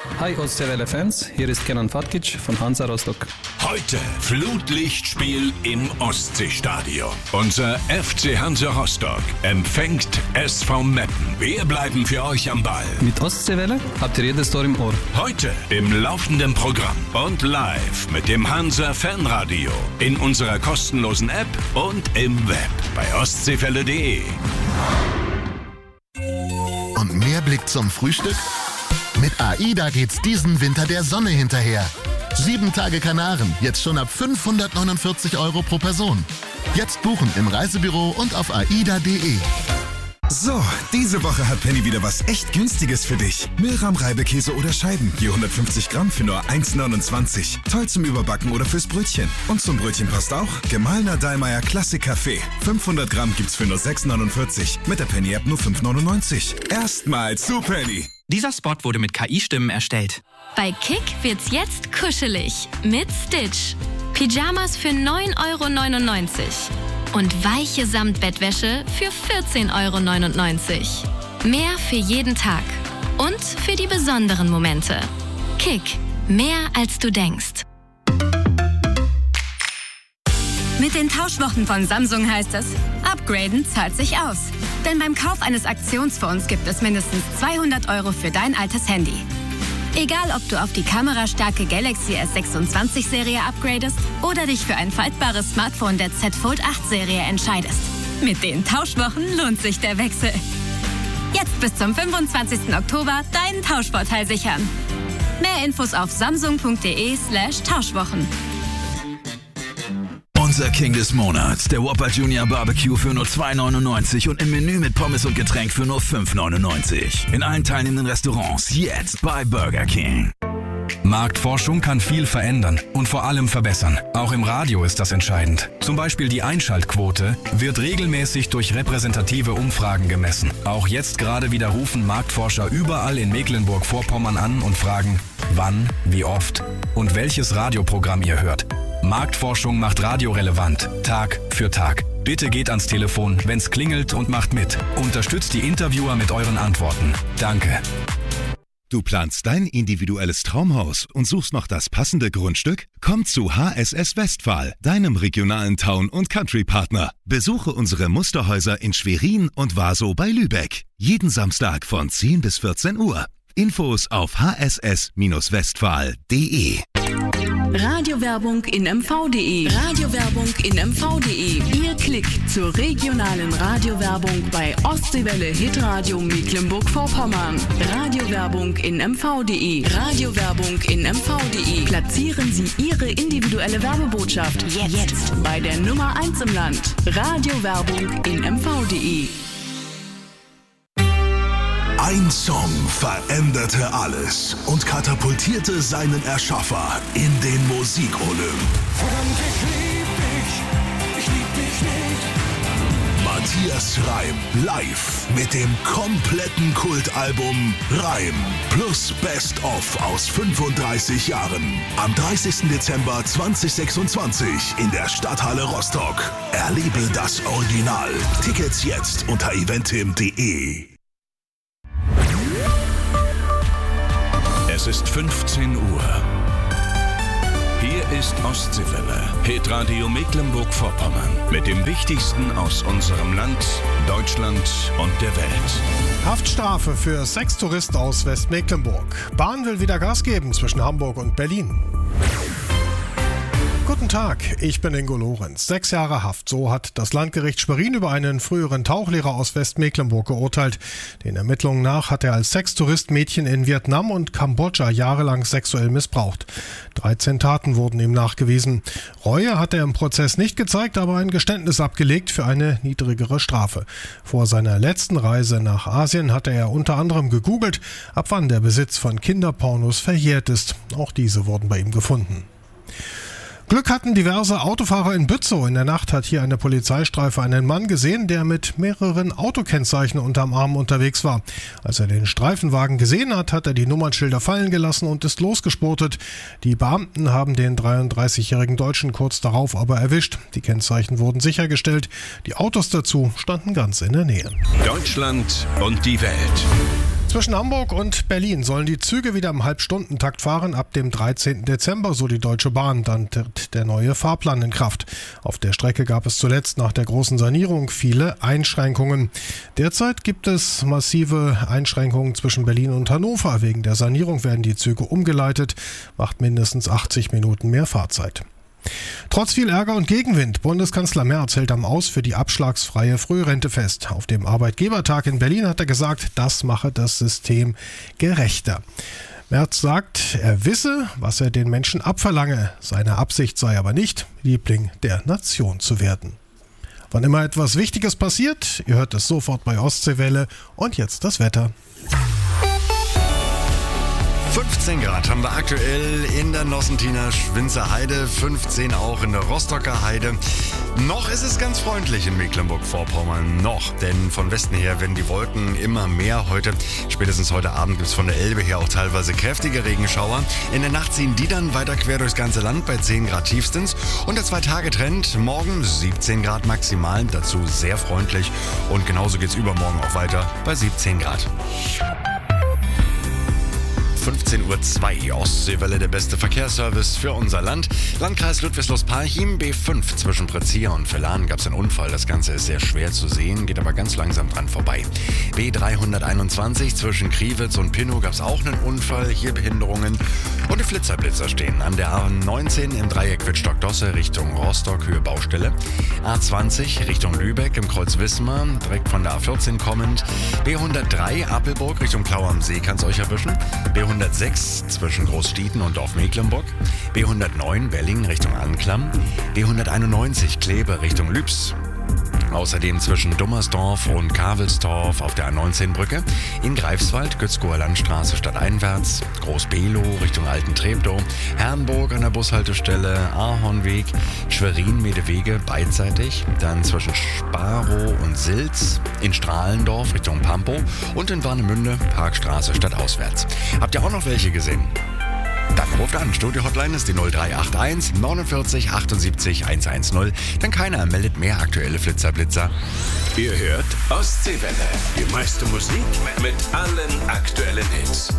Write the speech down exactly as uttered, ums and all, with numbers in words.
Hi Ostseewelle-Fans, hier ist Kenan Fatkic von Hansa Rostock. Heute Flutlichtspiel im Ostseestadion. Unser F C Hansa Rostock empfängt S V Meppen. Wir bleiben für euch am Ball. Mit Ostseewelle habt ihr jedes Tor im Ohr. Heute im laufenden Programm und live mit dem Hansa Fanradio in unserer kostenlosen App und im Web bei ostseewelle punkt de. Und Meerblick zum Frühstück? Mit AIDA geht's diesen Winter der Sonne hinterher. Sieben Tage Kanaren, jetzt schon ab fünfhundertneunundvierzig Euro pro Person. Jetzt buchen im Reisebüro und auf aida punkt de. So, diese Woche hat Penny wieder was echt Günstiges für dich. Milram Reibekäse oder Scheiben, je hundertfünfzig Gramm für nur eins neunundzwanzig. Toll zum Überbacken oder fürs Brötchen. Und zum Brötchen passt auch gemahlener Dallmayr Klassik Kaffee. fünfhundert Gramm gibt's für nur sechs neunundvierzig. Mit der Penny-App nur fünf neunundneunzig. Erstmal zu Penny. Dieser Spot wurde mit K I-Stimmen erstellt. Bei Kick wird's jetzt kuschelig mit Stitch. Pyjamas für neun Euro neunundneunzig. Und weiche Samtbettwäsche für vierzehn Euro neunundneunzig. Mehr für jeden Tag. Und für die besonderen Momente. Kick. Mehr als du denkst. Mit den Tauschwochen von Samsung heißt es, upgraden zahlt sich aus. Denn beim Kauf eines Aktionsfonds gibt es mindestens zweihundert Euro für dein altes Handy. Egal, ob du auf die kamerastarke Galaxy S sechsundzwanzig Serie upgradest oder dich für ein faltbares Smartphone der Z Fold acht Serie entscheidest. Mit den Tauschwochen lohnt sich der Wechsel. Jetzt bis zum fünfundzwanzigsten Oktober deinen Tauschvorteil sichern. Mehr Infos auf samsung punkt de slash Tauschwochen. Unser King des Monats, der Whopper Junior Barbecue für nur zwei neunundneunzig und im Menü mit Pommes und Getränk für nur fünf neunundneunzig. In allen teilnehmenden Restaurants jetzt bei Burger King. Marktforschung kann viel verändern und vor allem verbessern. Auch im Radio ist das entscheidend. Zum Beispiel die Einschaltquote wird regelmäßig durch repräsentative Umfragen gemessen. Auch jetzt gerade wieder rufen Marktforscher überall in Mecklenburg-Vorpommern an und fragen, wann, wie oft und welches Radioprogramm ihr hört. Marktforschung macht Radio relevant, Tag für Tag. Bitte geht ans Telefon, wenn's klingelt und macht mit. Unterstützt die Interviewer mit euren Antworten. Danke. Du planst dein individuelles Traumhaus und suchst noch das passende Grundstück? Komm zu H S S Westphal, deinem regionalen Town- und Country-Partner. Besuche unsere Musterhäuser in Schwerin und Warsow bei Lübeck. Jeden Samstag von zehn bis vierzehn Uhr. Infos auf h s s westphal punkt de. Radiowerbung in m v punkt de. Radiowerbung in m v punkt de. Ihr Klick zur regionalen Radiowerbung bei Ostseewelle Hitradio Mecklenburg-Vorpommern. Radiowerbung in m v punkt de. Radiowerbung in m v punkt de. Platzieren Sie Ihre individuelle Werbebotschaft jetzt, jetzt bei der Nummer eins im Land. Radiowerbung in m v punkt de. Ein Song veränderte alles und katapultierte seinen Erschaffer in den Musikolymp. Verdammt, ich lieb dich, ich lieb dich nicht. Matthias Reim live mit dem kompletten Kultalbum Reim plus Best of aus fünfunddreißig Jahren. Am dreißigsten Dezember zweitausendsechsundzwanzig in der Stadthalle Rostock. Erlebe das Original. Tickets jetzt unter eventim punkt de. Es ist fünfzehn Uhr. Hier ist Ostseewelle, Hitradio Mecklenburg-Vorpommern mit dem Wichtigsten aus unserem Land, Deutschland und der Welt. Haftstrafe für Sextourist aus Westmecklenburg. Bahn will wieder Gas geben zwischen Hamburg und Berlin. Guten Tag, ich bin Ingo Lorenz. Sechs Jahre Haft, so hat das Landgericht Schwerin über einen früheren Tauchlehrer aus Westmecklenburg geurteilt. Den Ermittlungen nach hat er als Sextourist Mädchen in Vietnam und Kambodscha jahrelang sexuell missbraucht. dreizehn Taten wurden ihm nachgewiesen. Reue hat er im Prozess nicht gezeigt, aber ein Geständnis abgelegt für eine niedrigere Strafe. Vor seiner letzten Reise nach Asien hatte er unter anderem gegoogelt, ab wann der Besitz von Kinderpornos verjährt ist. Auch diese wurden bei ihm gefunden. Glück hatten diverse Autofahrer in Bützow. In der Nacht hat hier eine Polizeistreife einen Mann gesehen, der mit mehreren Autokennzeichen unterm Arm unterwegs war. Als er den Streifenwagen gesehen hat, hat er die Nummernschilder fallen gelassen und ist losgespurtet. Die Beamten haben den dreiunddreißigjährigen Deutschen kurz darauf aber erwischt. Die Kennzeichen wurden sichergestellt. Die Autos dazu standen ganz in der Nähe. Deutschland und die Welt. Zwischen Hamburg und Berlin sollen die Züge wieder im Halbstundentakt fahren. Ab dem dreizehnten Dezember, so die Deutsche Bahn. Dann tritt der neue Fahrplan in Kraft. Auf der Strecke gab es zuletzt nach der großen Sanierung viele Einschränkungen. Derzeit gibt es massive Einschränkungen zwischen Berlin und Hannover. Wegen der Sanierung werden die Züge umgeleitet, macht mindestens achtzig Minuten mehr Fahrzeit. Trotz viel Ärger und Gegenwind, Bundeskanzler Merz hält am Aus für die abschlagsfreie Frührente fest. Auf dem Arbeitgebertag in Berlin hat er gesagt, das mache das System gerechter. Merz sagt, er wisse, was er den Menschen abverlange. Seine Absicht sei aber nicht, Liebling der Nation zu werden. Wann immer etwas Wichtiges passiert, ihr hört es sofort bei Ostseewelle. Und jetzt das Wetter. fünfzehn Grad haben wir aktuell in der Nossentiner Schwinzer Heide, fünfzehn auch in der Rostocker Heide. Noch ist es ganz freundlich in Mecklenburg-Vorpommern, noch, denn von Westen her werden die Wolken immer mehr heute. Spätestens heute Abend gibt es von der Elbe her auch teilweise kräftige Regenschauer. In der Nacht ziehen die dann weiter quer durchs ganze Land bei zehn Grad tiefstens. Und der Zwei-Tage-Trend, morgen siebzehn Grad maximal, dazu sehr freundlich. Und genauso geht es übermorgen auch weiter bei siebzehn Grad. fünfzehn Uhr zwei, Ostseewelle, der beste Verkehrsservice für unser Land. Landkreis Ludwigslust-Parchim, B fünf zwischen Prezia und Vellan gab es einen Unfall. Das Ganze ist sehr schwer zu sehen, geht aber ganz langsam dran vorbei. B dreihunderteinundzwanzig zwischen Kriwitz und Pinnow gab es auch einen Unfall, hier Behinderungen. Und die Flitzerblitzer stehen an der A neunzehn im Dreieck Wittstock-Dosse Richtung Rostock, Höhe Baustelle. A zwanzig Richtung Lübeck im Kreuz Wismar, direkt von der A vierzehn kommend. B hundertdrei Appelburg Richtung Plau am See kann es euch erwischen. B hundertsechs zwischen Großstieten und Dorf Mecklenburg. B hundertneun Belling Richtung Anklam. B hunderteinundneunzig Kleve Richtung Lübs. Außerdem zwischen Dummersdorf und Kavelsdorf auf der A neunzehn Brücke. In Greifswald, Gützkower Landstraße stadteinwärts. Groß-Below Richtung Alten-Treptow. Herrenburg an der Bushaltestelle. Ahornweg. Schwerin-Medewege beidseitig. Dann zwischen Sparow und Silz. In Strahlendorf Richtung Pampow. Und in Warnemünde Parkstraße stadtauswärts. Habt ihr auch noch welche gesehen? Dann ruft an. Studio-Hotline ist die null drei acht eins neunundvierzig achtundsiebzig hundertzehn. Denn keiner meldet mehr aktuelle Flitzerblitzer. Ihr hört Ostseewelle. Die meiste Musik mit allen aktuellen Hits.